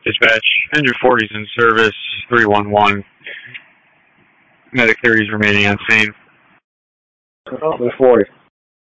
Dispatch, engine 40 is in service, 311. Medic 30 is remaining on scene. Oh, the 40.